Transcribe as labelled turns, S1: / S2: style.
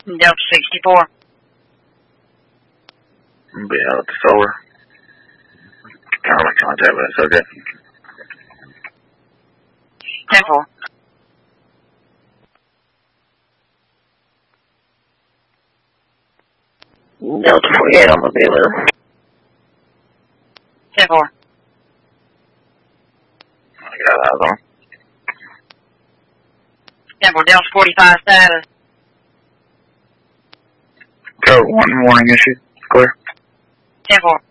S1: Delta 64.
S2: I'll be out at the solar. Kind of make contact with us, okay?
S1: 10-4.
S3: Delta 48, I'm gonna be with him.
S1: 10-4.
S2: I got eyes on.
S1: 10-4, Delta 45 status.
S2: Go, 1 warning issue. Clear.
S1: 10-4.